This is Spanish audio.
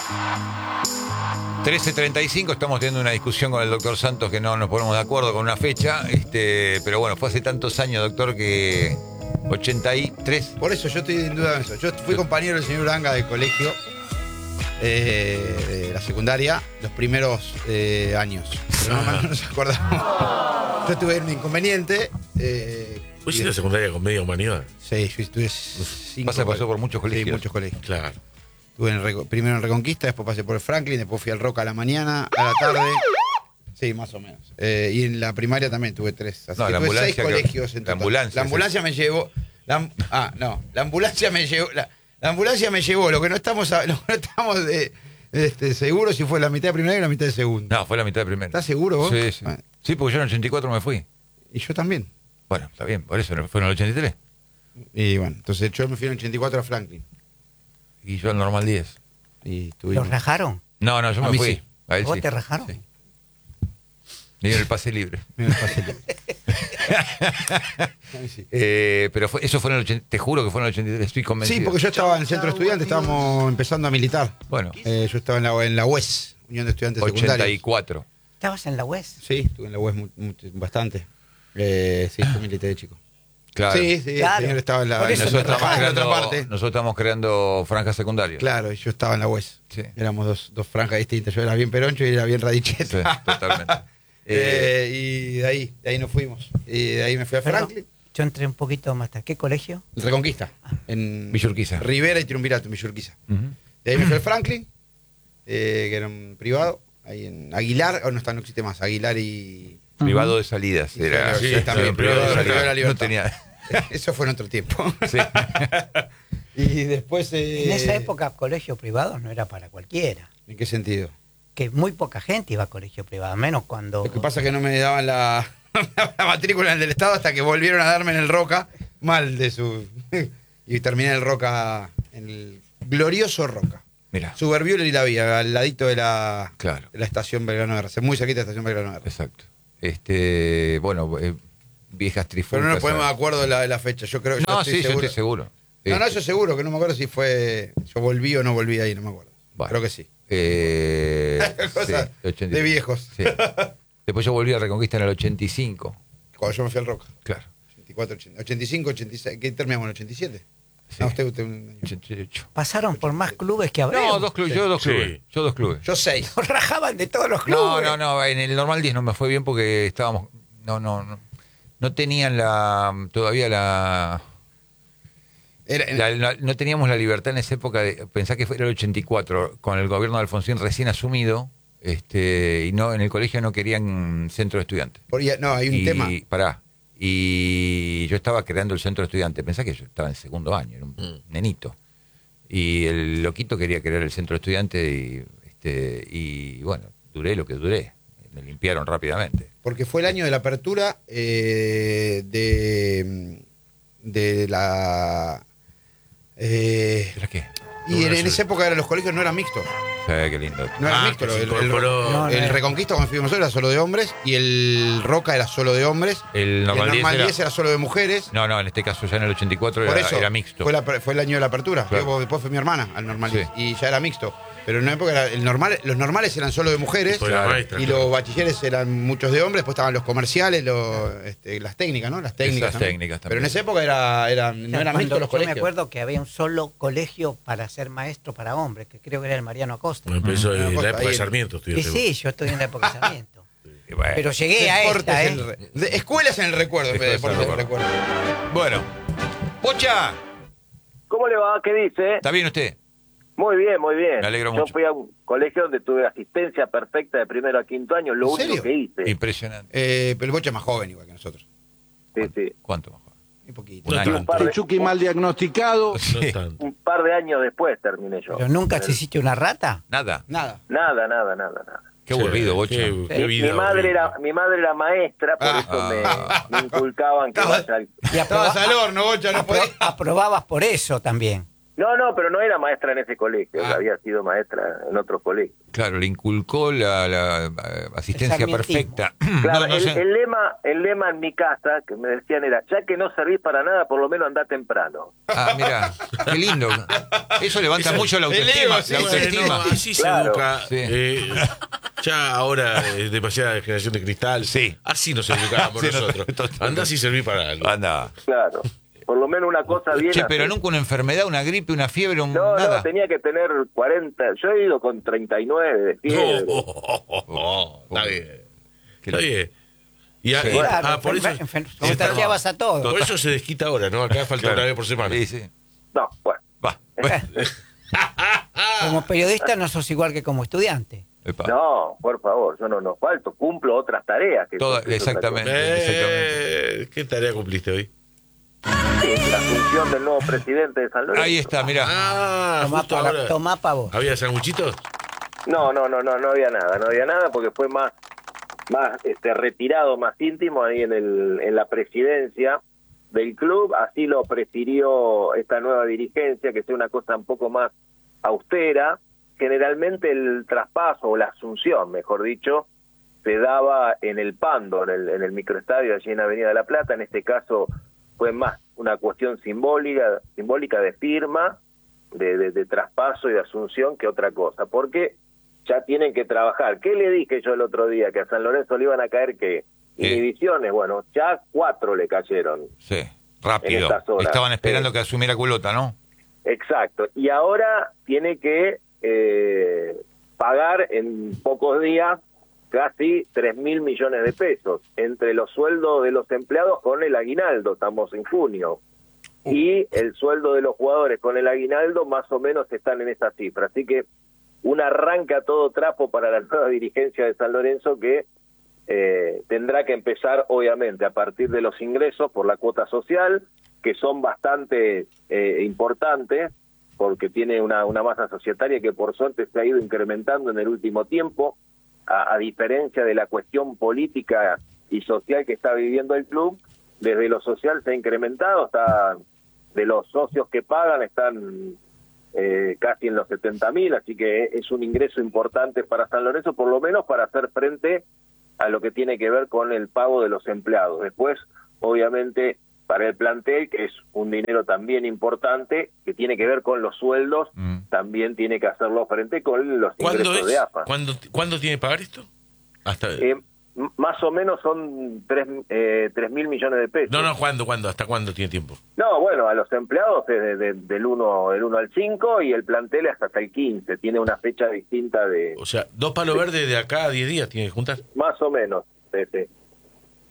13:35, estamos teniendo una discusión con el doctor Santos que no nos ponemos de acuerdo con una fecha, pero bueno, fue hace tantos años, doctor, que 83. Por eso yo estoy en duda de eso. Yo fui compañero del señor Uranga del colegio, de la secundaria, los primeros años. Pero no nos acordamos. Yo tuve un inconveniente. ¿Vos hiciste secundaria con media humanidad? Sí, yo estuve 5 Pasó por muchos colegios. Sí, muchos colegios. Claro. Estuve primero en Reconquista, después pasé por el Franklin, después fui al Roca a la mañana, a la tarde. Sí, más o menos. Y en la primaria también tuve 3. Así No, que la tuve 6 ambulancia colegios en la total. ambulancia, La ambulancia me llevó. La ambulancia me llevó. La ambulancia me llevó. Lo que no estamos seguros si fue la mitad de primaria y la mitad de segunda. No, fue la mitad de primero. ¿Estás seguro vos? Sí, sí. Bueno. Sí, porque yo en el 84 me fui. Y yo también. Bueno, está bien, por eso fue en el 83. Y bueno, entonces yo me fui en el 84 a Franklin. Y yo al normal 10. Y ¿Los tuvimos... rajaron? No, yo A me mí fui. sí. A él ¿Vos sí. te rajaron? Sí. Me dieron el pase libre. Mira, el pase libre. A mí sí. Pero eso fue en el 80, te juro que fue en el 83, estoy convencido. Sí, porque yo estaba en el centro de estudiantes, estábamos empezando a militar. Bueno, Yo estaba en la UES, Unión de Estudiantes Secundarios. 84. ¿Estabas en la UES? Sí, estuve en la UES bastante. Sí, fui militar de chico. Claro. Sí, Claro. el señor estaba en la Por eso Nosotros estamos, en la otra creando, parte. nosotros estamos creando franjas secundarias. Claro, y yo estaba en la UES. Sí. Éramos dos franjas distintas. Yo era bien peroncho y él era bien Sí, radicheta. totalmente. Y de ahí nos fuimos. Y de ahí me fui a Perdón, Franklin. yo entré un poquito más tarde. ¿Qué colegio? Reconquista. En Villa Urquiza. Rivera y Triunvirato, en Villa Urquiza. Ujú. De ahí me fui al Franklin, que era un privado. Ahí en Aguilar, no existe más. Aguilar y... Privado de salidas. Era, Sí, también, privado de privado de salidas. la libertad. No tenía. Eso fue en otro tiempo. Sí. Y después... En esa época, colegio privado no era para cualquiera. ¿En qué sentido? Que muy poca gente iba a colegio privado, menos cuando... Lo que pasa es que no me daban la matrícula en el Estado hasta que volvieron a darme en el Roca, mal de su... Y terminé en el Roca, en el glorioso Roca. Mira, Suberbiol y la vía, al ladito de la claro, estación Belgrano Guerra, muy cerquita de la estación Belgrano Guerra. exacto. Bueno, viejas Pero trifulcas. no nos ponemos de acuerdo de la fecha, yo creo... No, yo sí, yo estoy seguro. No, eso seguro, que no me acuerdo si fue... Yo volví o no volví ahí, no me acuerdo. Bueno. Creo que sí. Sí, Cosa 83. de viejos. Sí. Después yo volví a Reconquista en el 85. Cuando yo me fui al Roca. Claro. 84, 85, 86. ¿Qué terminamos en el 87? Sí. No, usted un año. 88. Pasaron por más clubes que Abreu. No, dos clubes, yo dos Sí. clubes. Yo dos clubes. Yo 6. Nos rajaban de todos los clubes. No, en el normal 10 no me fue bien porque estábamos, no tenían todavía no teníamos la libertad en esa época de pensar que fue el 84 con el gobierno de Alfonsín recién asumido, y no en el colegio no querían centro de estudiantes. No, hay un tema. Y yo estaba creando el centro de estudiantes, pensá que yo estaba en segundo año, era un nenito. Y el loquito quería crear el centro de estudiantes y bueno, duré lo que duré. Me limpiaron rápidamente. Porque fue el año de la apertura de la... ¿Era qué? y en esa época los colegios no eran mixtos. Qué lindo. No eran Ah, mixtos. que se El incorporó. Reconquista cuando fuimos nosotros era solo de hombres y el Roca era solo de hombres. El normal 10 era solo de mujeres. No, en este caso ya en el 84 Por eso era mixto. fue el año de la apertura. Claro. Después fue mi hermana al normal Sí. 10 y ya era mixto. Pero en una época los normales eran solo de mujeres. Fue la maestra, Y claro. los bachilleres eran muchos de hombres, después estaban los comerciales, las técnicas, ¿no? Las técnicas. Esas también. técnicas también. Pero en esa época no eran Cuando mixtos los yo colegios. me acuerdo que había un solo colegio para ser maestro para hombres, que creo que era el Mariano Acosta. Bueno, empezó en Costa, la época ahí de Sarmiento. Y estudiaste vos. sí, yo estoy en la época de Sarmiento. Y bueno. Pero llegué a Deportes esta, escuelas en el recuerdo, en vez de Escuelas en deportes el en el recuerdo. Bueno. ¡Pocha! ¿Cómo le va? ¿Qué dice? ¿Está bien usted? Muy bien, muy bien. Me alegro Yo mucho. fui a un colegio donde tuve asistencia perfecta de primero a quinto año, lo ¿En único serio? que hice. Impresionante. Pero el Bocha es más joven igual que nosotros. Sí. ¿Cuánto mejor? Un poquito. Un No año. tanto. par de- Chucky mal diagnosticado. No Sí. tanto. Un par de años después terminé yo. pero nunca se hiciste una rata. Nada. Nada. Nada. Qué aburrido, Bocha. Qué vida Mi madre era maestra, por eso me inculcaban que Estabas- vaya al- Y Estabas al horno, Bocha, no podías. aprobabas por eso también. No, pero no era maestra en ese colegio, Ah. había sido maestra en otros colegios. Claro, le inculcó la asistencia El sarmientismo. perfecta. Claro, No, no sé. el lema en mi casa que me decían era, ya que no servís para nada, por lo menos andá temprano. Ah, mira, qué lindo. Eso levanta mucho la el autoestima. ego, sí, la Bueno, autoestima. así se Claro. educa. Sí. Ya ahora es demasiada generación de cristal. Sí. Así nos educábamos Sí, no, nosotros. total. Andás y serví para algo. Anda. Claro, por lo menos una cosa bien. Che, pero así. nunca una enfermedad, una gripe, una fiebre, No, nada. tenía que tener 40. Yo he ido con 39 de fiebre. Está bien. Qué Está bien. Y, Sí. Claro, por eso, contagiabas a todos. por eso se desquita ahora, ¿no? Acá falta Claro. una vez por semana. Sí, sí. No, bueno. Va. Bueno. Como periodista no sos igual que como estudiante. Epa. No, por favor, yo no falto, cumplo otras tareas. Que Toda- eso es otra exactamente. ¿Qué tarea cumpliste hoy? cosa. Sí, la función del nuevo presidente de San Lorenzo. Ahí está, mira. Justo ahora. Tomá pa' vos. ¿Había sanguchitos? No había nada porque fue más retirado, más íntimo ahí en la presidencia del club. Así lo prefirió esta nueva dirigencia, que sea una cosa un poco más austera. Generalmente el traspaso o la asunción, mejor dicho, se daba en el Pando, en el microestadio allí en Avenida de la Plata. En este caso fue más una cuestión simbólica de firma, de traspaso y de asunción que otra cosa, porque ya tienen que trabajar. ¿Qué le dije yo el otro día? Que a San Lorenzo le iban a caer, ¿qué? Inhibiciones. Bueno, ya 4 le cayeron. Sí, rápido. En estas horas. Estaban esperando Sí. que asumiera Culota, ¿no? Exacto. Y ahora tiene que pagar en pocos días casi 3.000 millones de pesos entre los sueldos de los empleados con el aguinaldo. Estamos en junio. Y el sueldo de los jugadores con el aguinaldo más o menos están en esa cifra. Así que un arranque a todo trapo para la nueva dirigencia de San Lorenzo, que tendrá que empezar obviamente a partir de los ingresos por la cuota social, que son bastante importantes, porque tiene una masa societaria que por suerte se ha ido incrementando en el último tiempo, a diferencia de la cuestión política y social que está viviendo el club. Desde lo social se ha incrementado, está de los socios que pagan están casi en los 70.000, así que es un ingreso importante para San Lorenzo, por lo menos para hacer frente a lo que tiene que ver con el pago de los empleados. Después, obviamente, para el plantel, que es un dinero también importante, que tiene que ver con los sueldos, también tiene que hacerlo frente con los ingresos de AFA. ¿Cuándo tiene que pagar esto? Hasta... Más o menos son 3.000 millones de pesos. No, ¿cuándo? ¿Hasta cuándo tiene tiempo? No, bueno, a los empleados es del 1 al 5 y el plantel es hasta el 15. Tiene una fecha distinta de... O sea, 2 palos verdes de acá a 10 días tiene que juntar. Más o menos, sí.